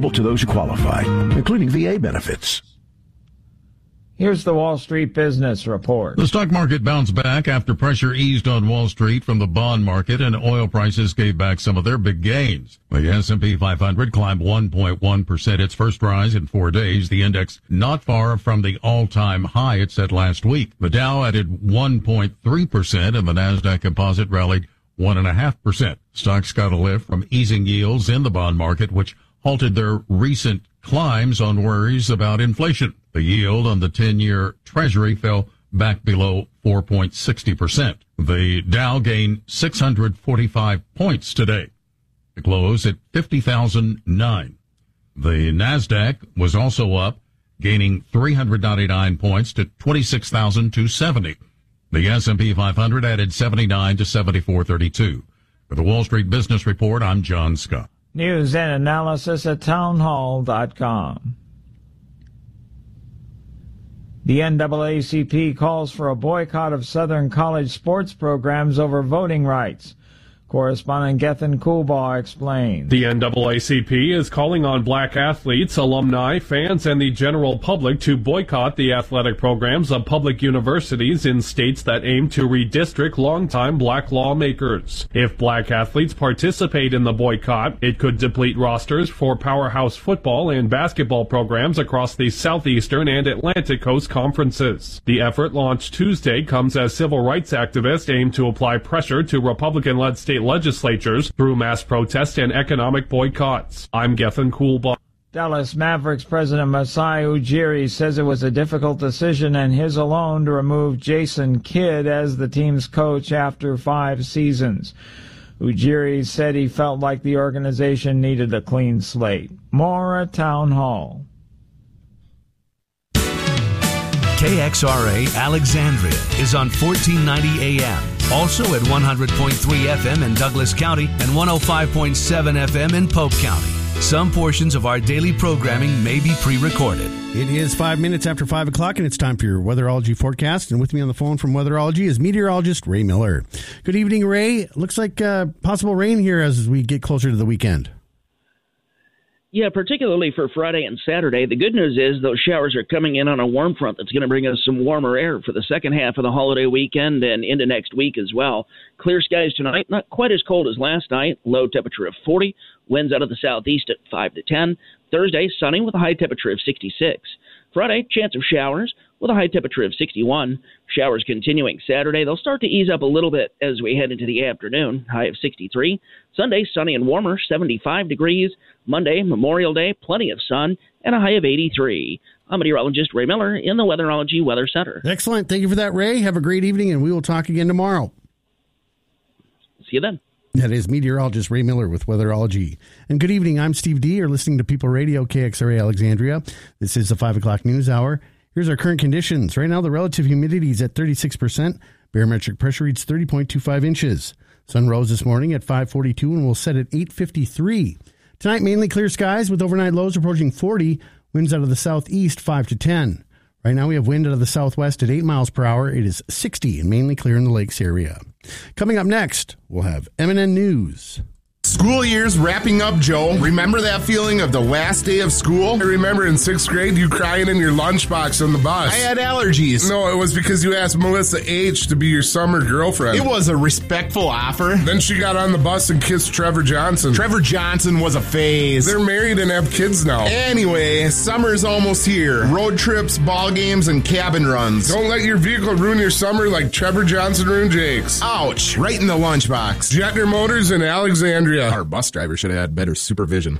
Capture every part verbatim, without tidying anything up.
available to those who qualify, including V A benefits. Here's the Wall Street Business Report. The stock market bounced back after pressure eased on Wall Street from the bond market, and oil prices gave back some of their big gains. The S and P five hundred climbed one point one percent, its first rise in four days. The index not far from the all-time high it set last week. The Dow added one point three percent, and the Nasdaq Composite rallied one point five percent. Stocks got a lift from easing yields in the bond market, which halted their recent climbs on worries about inflation. The yield on the ten-year Treasury fell back below four point six zero percent. The Dow gained six hundred forty-five points today. It closed at fifty thousand nine. The Nasdaq was also up, gaining three hundred ninety-nine points to twenty-six thousand two hundred seventy. The S and P five hundred added seventy-nine to seventy-four thirty-two. For the Wall Street Business Report, I'm John Scott. News and analysis at townhall dot com. The N double A C P calls for a boycott of Southern college sports programs over voting rights. Correspondent Gethin Coolbaugh explains. The N double A C P is calling on black athletes, alumni, fans, and the general public to boycott the athletic programs of public universities in states that aim to redistrict longtime black lawmakers. If black athletes participate in the boycott, it could deplete rosters for powerhouse football and basketball programs across the Southeastern and Atlantic Coast conferences. The effort, launched Tuesday, comes as civil rights activists aim to apply pressure to Republican-led state legislatures through mass protest and economic boycotts. I'm Gethin Coolbaugh. Dallas Mavericks president Masai Ujiri says it was a difficult decision and his alone to remove Jason Kidd as the team's coach after five seasons. Ujiri said he felt like the organization needed a clean slate. More at Town Hall. K X R A Alexandria is on fourteen ninety A M. Also at one hundred point three F M in Douglas County and one oh five point seven F M in Pope County. Some portions of our daily programming may be pre-recorded. It is five minutes after five o'clock, and it's time for your weatherology forecast. And with me on the phone from Weatherology is meteorologist Ray Miller. Good evening, Ray. Looks like uh, possible rain here as we get closer to the weekend. Yeah, particularly for Friday and Saturday. The good news is those showers are coming in on a warm front that's going to bring us some warmer air for the second half of the holiday weekend and into next week as well. Clear skies tonight, not quite as cold as last night. Low temperature of forty. Winds out of the southeast at five to ten. Thursday, sunny with a high temperature of sixty-six. Friday, chance of showers with a high temperature of sixty-one. Showers continuing Saturday. They'll start to ease up a little bit as we head into the afternoon, high of sixty-three. Sunday, sunny and warmer, seventy-five degrees. Monday, Memorial Day, plenty of sun, and a high of eighty-three. I'm meteorologist Ray Miller in the Weatherology Weather Center. Excellent. Thank you for that, Ray. Have a great evening, and we will talk again tomorrow. See you then. That is meteorologist Ray Miller with Weatherology. And good evening. I'm Steve D. You're listening to People Radio, K X R A Alexandria. This is the five o'clock news hour. Here's our current conditions. Right now, the relative humidity is at thirty-six percent. Barometric pressure reads thirty point two five inches. Sun rose this morning at five forty-two and will set at eight fifty-three. Tonight, mainly clear skies with overnight lows approaching forty. Winds out of the southeast, five to ten. Right now, we have wind out of the southwest at eight miles per hour. It is sixty and mainly clear in the lakes area. Coming up next, we'll have M and N News. School year's wrapping up, Joe. Remember that feeling of the last day of school? I remember in sixth grade you crying in your lunchbox on the bus. I had allergies. No, it was because you asked Melissa H. to be your summer girlfriend. It was a respectful offer. Then she got on the bus and kissed Trevor Johnson. Trevor Johnson was a phase. They're married and have kids now. Anyway, summer's almost here. Road trips, ball games, and cabin runs. Don't let your vehicle ruin your summer like Trevor Johnson ruined Jake's. Ouch, right in the lunchbox. Jetner Motors in Alexandria. Our bus driver should have had better supervision.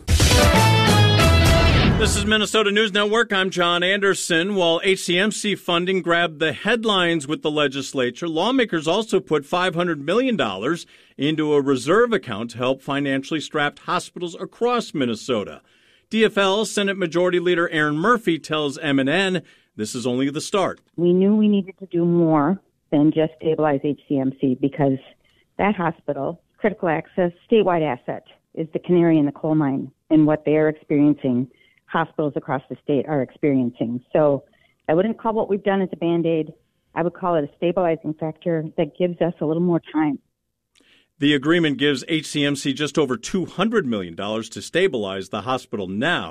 This is Minnesota News Network. I'm John Anderson. While H C M C funding grabbed the headlines with the legislature, lawmakers also put five hundred million dollars into a reserve account to help financially strapped hospitals across Minnesota. D F L Senate Majority Leader Erin Murphy tells M and N this is only the start. We knew we needed to do more than just stabilize H C M C because that hospital, critical access, statewide asset, is the canary in the coal mine in what they are experiencing, hospitals across the state are experiencing. So I wouldn't call what we've done as a Band-Aid. I would call it a stabilizing factor that gives us a little more time. The agreement gives H C M C just over two hundred million dollars to stabilize the hospital now.